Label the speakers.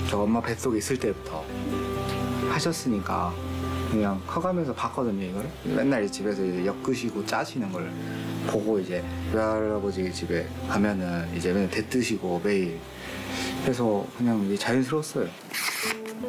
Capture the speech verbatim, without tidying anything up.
Speaker 1: 저 엄마 뱃속에 있을 때부터 하셨으니까 그냥 커가면서 봤거든요, 이걸. 맨날 집에서 이제 엮으시고 짜시는 걸 보고 이제 외할아버지 집에 가면은 이제 맨날 대뜨시고 매일. 그래서 그냥 이제 자연스러웠어요.